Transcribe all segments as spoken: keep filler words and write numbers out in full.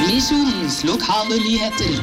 Misjonens lokale nyheter.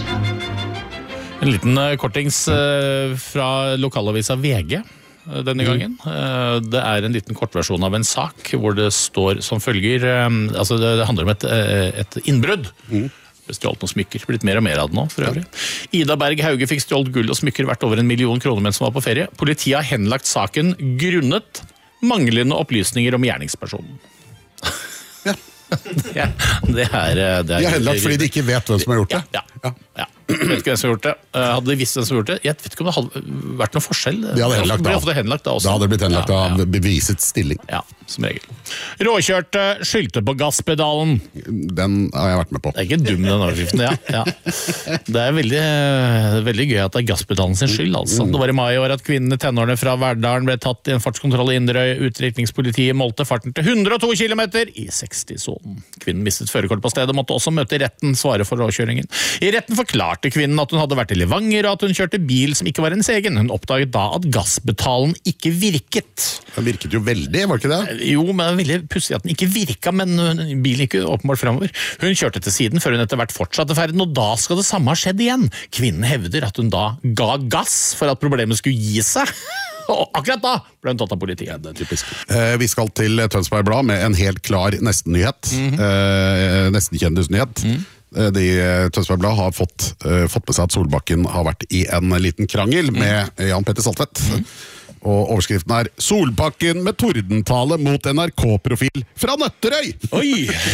En liten uh, kortings uh, fra lokalavisa V G uh, denne gangen. Uh, det er en liten kortversjon av en sak hvor det står som følger, um, altså det, det handler om et, uh, et innbrudd. Mm. Stjålet noen smykker, blitt mer og mer av det nå for øvrig. Ida Berg Hauge fikk stjålet gull og smykker verdt over en million kroner mens hun var på ferie. Politiet har henlagt saken grunnet manglende opplysninger om gjerningspersonen. Ja. Ja, det er, det er de har henlagt fordi de ikke vet hvem som har gjort det. Ja, ja, ja. Jeg vet ikke hvem som har gjort det. Hadde de visst hvem som har gjort det? Jeg vet ikke om det hadde vært noen forskjell. De hadde henlagt da. Det henlagt da også. Da hadde det blitt henlagt ja, ja. av bevisets stilling. Ja, som regel. Råkjørte skyldte på gasspedalen. Den har jeg vært med på. Det er ikke dum den overskriften, ja. ja. Det er veldig, veldig gøy at det er gasspedalen sin skyld, altså. Det var i mai i år at kvinnene i tenårene fra Verdalen ble tatt i en fartskontroll i Inderøy. Utrykningspolitiet målte farten til hundre og to kilometer i seksti-sonen. Kvinnen mistet førerkort på stedet og måtte også møte retten svare for råkjøringen. I retten forklarte kvinnen at hun hadde vært i Levanger og at hun kjørte bil som ikke var hennes egen. Hun oppdaget da at gasspedalen ikke virket. Den virket jo veldig, var ikke det? Jo, men det er veldig pussig at den ikke virka, men bilen gikk åpenbart fremover. Hun kjørte til siden før hun etter hvert fortsatte ferden, og da skal det samme ha skjedd igjen. Kvinnen hevder at hun da ga gass for at problemet skulle gi seg. Og akkurat da ble hun tatt av politiet. Ja, det er typisk. Eh, vi skal til Tønsberg Blad med en helt klar nesten-nyhet. Mm-hmm. eh, Nesten-kjendisnyhet. Mm. De Tønsberg Blad har fått, uh, fått med seg at Solbakken har vært i en liten krangel med mm. Jan Petter Saltvedt. Mm. Og overskriften er Solbakken med tordentale mot N R K-profil fra Nøtterøy! Oi!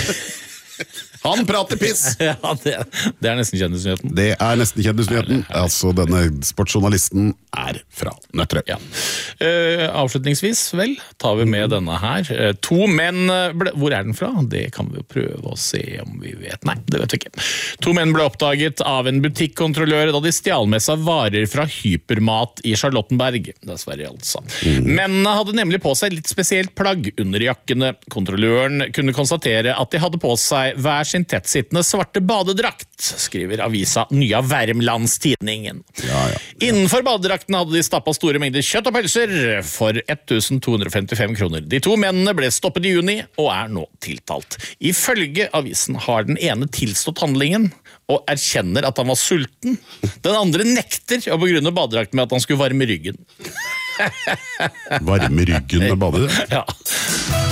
Han prater piss! Ja, det, det er nesten kjendisnyheten. Det er nesten kjendisnyheten. Altså, denne sportsjournalisten er fra Nøtterøy. Ja. Uh, avslutningsvis, vel, tar vi med denne her. Uh, to menn ble... Hvor er den fra? Det kan vi jo prøve å se om vi vet. Nei, det vet vi ikke. To menn ble oppdaget av en butikkontrollør da de stjal med seg varer fra Hypermat i Charlottenberg. Dessverre, altså. Mm. Mennene hadde nemlig på seg litt spesielt plagg under jakkene. Kontrolløren kunne konstatere at de hadde på seg hver sin tettsittende svarte badedrakt, skriver avisa Nya Värmlandstidningen. Ja, ja, ja. Innenfor badedrakten hadde de stappet store mengder kjøtt og pølser for tolv hundre femtifem kroner. De to mennene ble stoppet i juni og er nå tiltalt. Ifølge avisen har den ene tilstått handlingen og erkjenner at han var sulten. Den andre nekter å begrunne badedrakten med at han skulle varme ryggen. Varme ryggen med badedrakt? Ja.